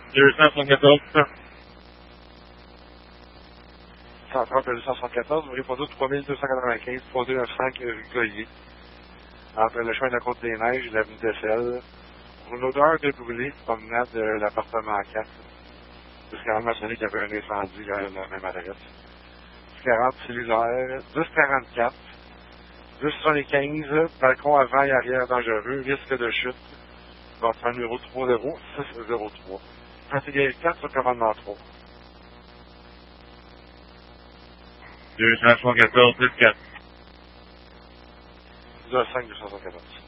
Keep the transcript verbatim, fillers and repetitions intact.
deux cent soixante-quatorze. Central deux cent soixante-quatorze, vous répondez trois mille deux cent quatre-vingt-quinze, trois deux neuf cinq rue Collier. Entre le chemin de la Côte-des-Neiges et l'avenue Dessel. Pour une odeur de brûlé, promenade de l'appartement quatre. Parce qu'on a mentionné qu'il y avait un incendie à la même adresse. dix quarante cellulaire, dix quarante-quatre, dix soixante-quinze, balcon avant et arrière dangereux, risque de chute. Votre numéro trois zéro six zéro trois. Catégorie quatre sur commandement trois. deux cent soixante-quatorze, dix quatre. deux cinq deux cent soixante-quatorze.